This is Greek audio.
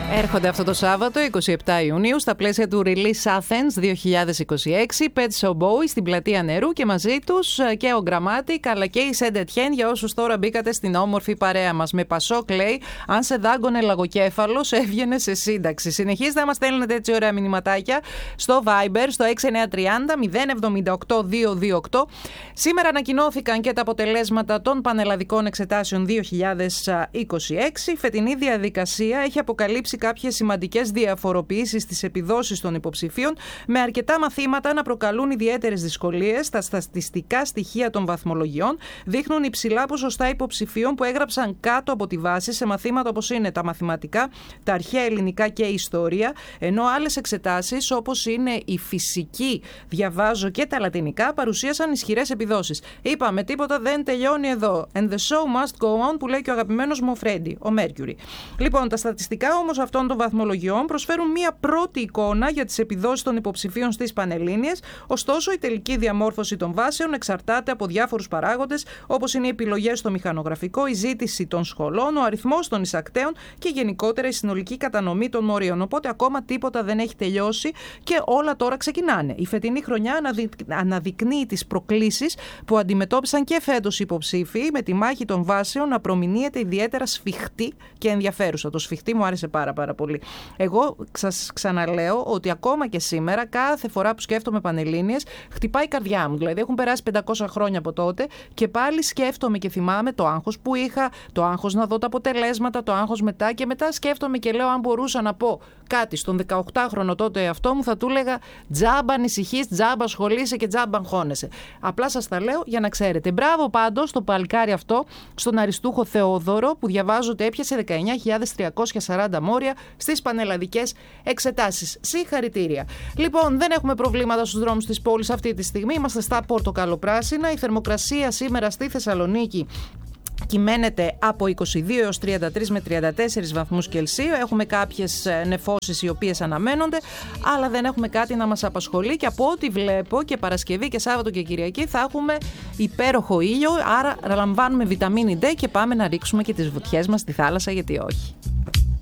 Έρχονται αυτό το Σάββατο, 27 Ιουνίου, στα πλαίσια του Release Athens 2026, Pet Shop Boys στην Πλατεία Νερού και μαζί τους και ο Γκραμμάτικ αλλά και η Saint Etienne για όσους τώρα μπήκατε στην όμορφη παρέα μας. Με Πασόκ λέει, αν σε δάγκωνε λαγοκέφαλος έβγαινε σε σύνταξη. Συνεχίστε να μας στέλνετε έτσι ωραία μηνυματάκια στο Viber, στο 6930 078 228. Σήμερα ανακοινώθηκαν και τα αποτελέσματα των πανελλαδικών εξετάσεων 2026. Η φετινή διαδικασία έχει αποκαλύψει κάποιες σημαντικές διαφοροποιήσεις στις επιδόσεις των υποψηφίων, με αρκετά μαθήματα να προκαλούν ιδιαίτερες δυσκολίες. Τα στατιστικά στοιχεία των βαθμολογιών δείχνουν υψηλά ποσοστά υποψηφίων που έγραψαν κάτω από τη βάση σε μαθήματα όπως είναι τα μαθηματικά, τα αρχαία ελληνικά και η ιστορία, ενώ άλλες εξετάσεις όπως είναι η φυσική, διαβάζω και τα λατινικά, παρουσίασαν ισχυρές επιδόσεις. Είπαμε, τίποτα δεν τελειώνει εδώ. And the show must go on, που λέει και ο αγαπημένος μου Φρέντι, ο Mercury. Λοιπόν, τα στατιστικά όμως αυτών των βαθμολογιών προσφέρουν μία πρώτη εικόνα για τις επιδόσεις των υποψηφίων στις Πανελλήνιες, ωστόσο η τελική διαμόρφωση των βάσεων εξαρτάται από διάφορους παράγοντες, όπως είναι οι επιλογές στο μηχανογραφικό, η ζήτηση των σχολών, ο αριθμός των εισακτέων και γενικότερα η συνολική κατανομή των μορίων. Οπότε ακόμα τίποτα δεν έχει τελειώσει και όλα τώρα ξεκινάνε. Η φετινή χρονιά αναδεικνύει τις προκλήσεις που αντιμετώπισαν και φέτος οι υποψήφοι, με τη μάχη των βάσεων να προμηνύεται ιδιαίτερα σφιχτή και ενδιαφέρουσα. Το σφιχτή μου άρεσε πάρα πολύ. Εγώ σας ξαναλέω ότι ακόμα και σήμερα, κάθε φορά που σκέφτομαι Πανελλήνιες, χτυπάει η καρδιά μου. Δηλαδή, έχουν περάσει 500 χρόνια από τότε και πάλι σκέφτομαι και θυμάμαι το άγχος που είχα, το άγχος να δω τα αποτελέσματα, το άγχος μετά και μετά σκέφτομαι και λέω, αν μπορούσα να πω κάτι στον 18χρονο τότε εαυτό μου, θα του έλεγα τζάμπα ανησυχείς, τζάμπα ασχολείσαι και τζάμπα αγχώνεσαι. Απλά σας τα λέω για να ξέρετε. Μπράβο πάντως στο παλικάρι αυτό, στον Αριστούχο Θεόδωρο, που διαβάζω ότι έπιασε 19.340 μόρια στις πανελλαδικές εξετάσεις. Συγχαρητήρια. Λοιπόν, δεν έχουμε προβλήματα στους δρόμους της πόλης αυτή τη στιγμή. Είμαστε στα πορτοκαλοπράσινα. Η θερμοκρασία σήμερα στη Θεσσαλονίκη κυμαίνεται από 22 έως 33 με 34 βαθμούς Κελσίου. Έχουμε κάποιες νεφώσεις οι οποίες αναμένονται, αλλά δεν έχουμε κάτι να μας απασχολεί και από ό,τι βλέπω και Παρασκευή και Σάββατο και Κυριακή θα έχουμε υπέροχο ήλιο, άρα λαμβάνουμε βιταμίνη D και πάμε να ρίξουμε και τις βουτιές μας στη θάλασσα, γιατί όχι.